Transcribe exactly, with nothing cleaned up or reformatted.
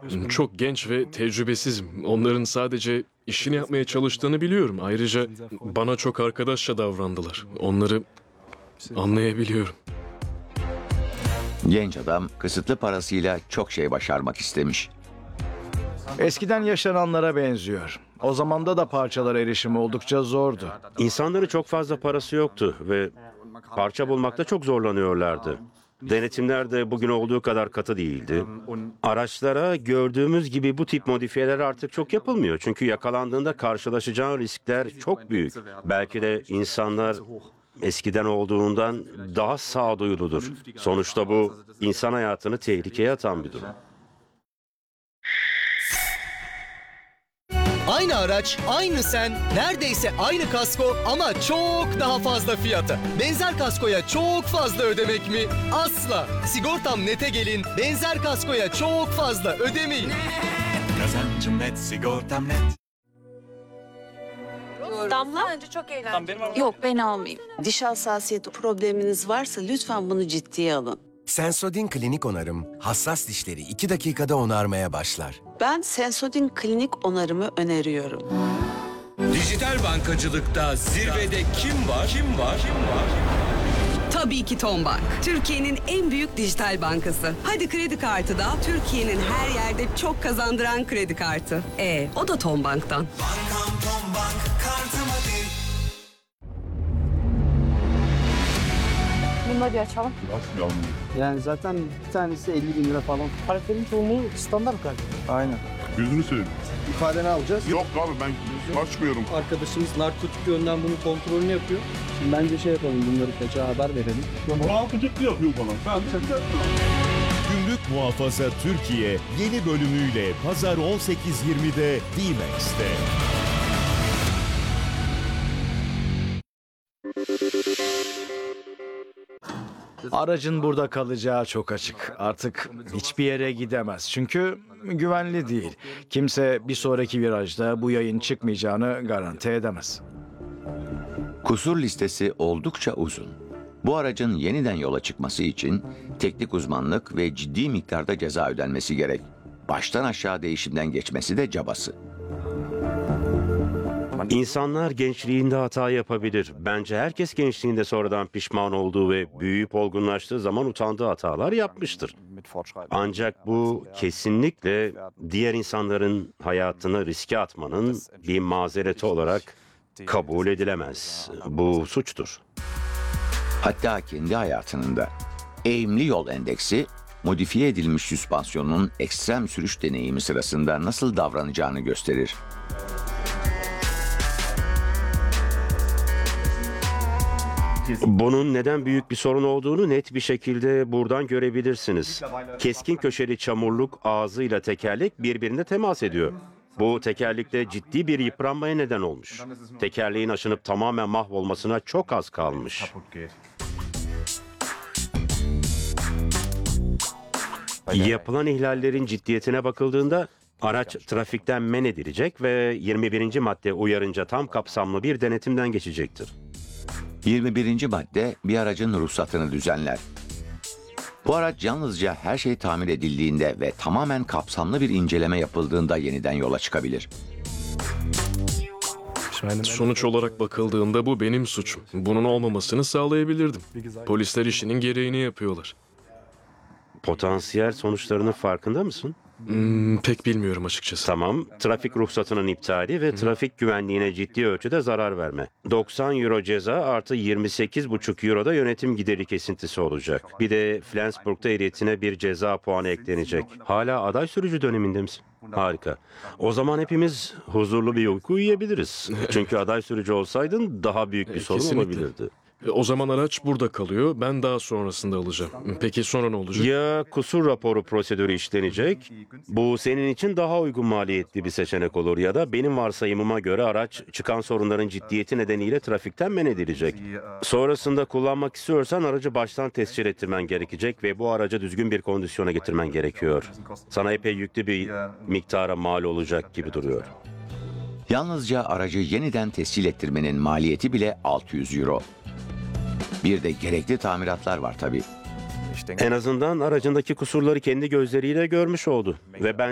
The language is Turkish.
Çok genç ve tecrübesizim. Onların sadece işini yapmaya çalıştığını biliyorum. Ayrıca bana çok arkadaşça davrandılar. Onları anlayabiliyorum. Genç adam kısıtlı parasıyla çok şey başarmak istemiş. Eskiden yaşananlara benziyor. O zamanda da parçalara erişim oldukça zordu. İnsanların çok fazla parası yoktu ve parça bulmakta çok zorlanıyorlardı. Denetimler de bugün olduğu kadar katı değildi. Araçlara gördüğümüz gibi bu tip modifiyeler artık çok yapılmıyor. Çünkü yakalandığında karşılaşacağın riskler çok büyük. Belki de insanlar eskiden olduğundan daha sağduyuludur. Sonuçta bu insan hayatını tehlikeye atan bir durum. Aynı araç, aynı sen, neredeyse aynı kasko ama çok daha fazla fiyata. Benzer kaskoya çok fazla ödemek mi? Asla. Sigortam Net'e gelin, benzer kaskoya çok fazla ödemeyin. Kazancım net, sigortam net. Damla önce çok eğlenceli. Yok, ben almayayım. Diş hassasiyeti probleminiz varsa lütfen bunu ciddiye alın. Sensodyne Klinik Onarım, hassas dişleri iki dakikada onarmaya başlar. Ben Sensodyne Klinik Onarım'ı öneriyorum. Dijital bankacılıkta zirvede kim var? Kim var? Kim var? Tabii ki Tombank. Türkiye'nin en büyük dijital bankası. Hadi kredi kartı da Türkiye'nin her yerde çok kazandıran kredi kartı. E, o da Tombank'tan. Bankam Tombank, kartım hadi. Bunları bir açalım. Yani zaten bir tanesi elli bin lira falan. Harflerin çoğunluğu standart galiba. Aynen. Gözünü seveyim. İfadeni alacağız. Yok abi ben açmıyorum. Arkadaşımız narkotik yönden bunun kontrolünü yapıyor. Şimdi bence şey yapalım, bunları kaça haber verelim. Muhafızlık yapıyor bana. Ben de Gümrük Muhafaza Türkiye yeni bölümüyle Pazar on sekiz yirmide D-Max'te. Aracın burada kalacağı çok açık. Artık hiçbir yere gidemez. Çünkü güvenli değil. Kimse bir sonraki virajda bu yayın çıkmayacağını garanti edemez. Kusur listesi oldukça uzun. Bu aracın yeniden yola çıkması için teknik uzmanlık ve ciddi miktarda ceza ödenmesi gerek. Baştan aşağı değişimden geçmesi de cabası. İnsanlar gençliğinde hata yapabilir. Bence herkes gençliğinde sonradan pişman olduğu ve büyüyüp olgunlaştığı zaman utandığı hatalar yapmıştır. Ancak bu kesinlikle diğer insanların hayatını riske atmanın bir mazereti olarak kabul edilemez. Bu suçtur. Hatta kendi hayatının da. Eğimli yol endeksi, modifiye edilmiş süspansiyonun ekstrem sürüş deneyimi sırasında nasıl davranacağını gösterir. Bunun neden büyük bir sorun olduğunu net bir şekilde buradan görebilirsiniz. Keskin köşeli çamurluk ağzıyla tekerlek birbirine temas ediyor. Bu tekerlekte ciddi bir yıpranmaya neden olmuş. Tekerleğin aşınıp tamamen mahvolmasına çok az kalmış. Yapılan ihlallerin ciddiyetine bakıldığında araç trafikten men edilecek ve yirmi birinci madde uyarınca tam kapsamlı bir denetimden geçecektir. yirmi birinci madde bir aracın ruhsatını düzenler. Bu araç yalnızca her şey tamir edildiğinde ve tamamen kapsamlı bir inceleme yapıldığında yeniden yola çıkabilir. Sonuç olarak bakıldığında bu benim suçum. Bunun olmamasını sağlayabilirdim. Polisler işinin gereğini yapıyorlar. Potansiyel sonuçlarının farkında mısın? Hmm, pek bilmiyorum açıkçası. Tamam, trafik ruhsatının iptali ve trafik güvenliğine ciddi ölçüde zarar verme. doksan euro ceza artı yirmi sekiz buçuk euro da yönetim gideri kesintisi olacak. Bir de Flensburg'da ehliyetine bir ceza puanı eklenecek. Hala aday sürücü döneminde misin? Harika. O zaman hepimiz huzurlu bir uyku uyuyabiliriz. Çünkü aday sürücü olsaydın daha büyük bir sorun Kesinlikle. olabilirdi. E, O zaman araç burada kalıyor. Ben daha sonrasında alacağım. Peki sonra ne olacak? Ya kusur raporu prosedürü işlenecek, bu senin için daha uygun maliyetli bir seçenek olur ya da benim varsayımıma göre araç çıkan sorunların ciddiyeti nedeniyle trafikten men edilecek. Sonrasında kullanmak istiyorsan aracı baştan tescil ettirmen gerekecek ve bu aracı düzgün bir kondisyona getirmen gerekiyor. Sana epey yüklü bir miktara mal olacak gibi duruyor. Yalnızca aracı yeniden tescil ettirmenin maliyeti bile altı yüz euro. Bir de gerekli tamiratlar var tabii. En azından aracındaki kusurları kendi gözleriyle görmüş oldu ve ben